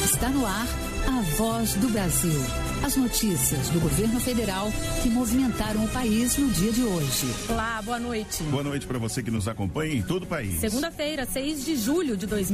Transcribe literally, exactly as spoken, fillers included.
Está no ar a Voz do Brasil. As notícias do governo federal que movimentaram o país no dia de hoje. Olá, boa noite. Boa noite para você que nos acompanha em todo o país. Segunda-feira, seis de julho de dois mil